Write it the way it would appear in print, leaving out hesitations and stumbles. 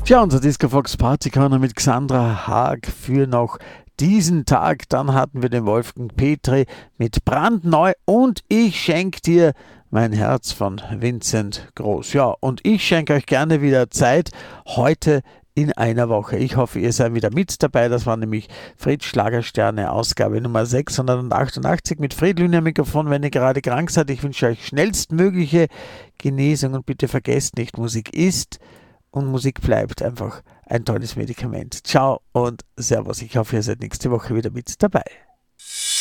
Tja, unser Disco Fox Party Corner mit Xandra Haag für noch diesen Tag. Dann hatten wir den Wolfgang Petri mit Brandneu und Ich schenk dir mein Herz von Vincent Groß. Ja, und ich schenke euch gerne wieder Zeit heute in einer Woche. Ich hoffe, ihr seid wieder mit dabei. Das war nämlich Fritz Schlagersterne, Ausgabe Nummer 688 mit Friedlin am Mikrofon. Wenn ihr gerade krank seid, ich wünsche euch schnellstmögliche Genesung und bitte vergesst nicht, Musik ist und Musik bleibt einfach ein tolles Medikament. Ciao und Servus. Ich hoffe, ihr seid nächste Woche wieder mit dabei.